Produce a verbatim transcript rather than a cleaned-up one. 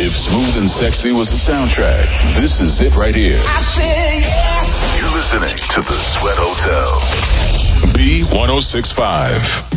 If Smooth and Sexy was a soundtrack, this is it right here. I said yes. You're listening to The Sweat Hotel. B ten sixty-five.